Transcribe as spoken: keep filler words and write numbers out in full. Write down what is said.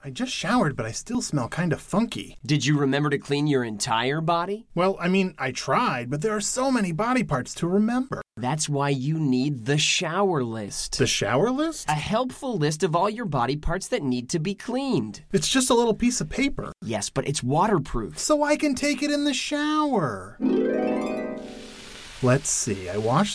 I just showered, but I still smell kind of funky. Did you remember to clean your entire body? Well, I mean, I tried, but there are so many body parts to remember. That's why you need the shower list. The shower list? A helpful list of all your body parts that need to be cleaned. It's just a little piece of paper. Yes, but it's waterproof. So I can take it in the shower. Let's see, I wash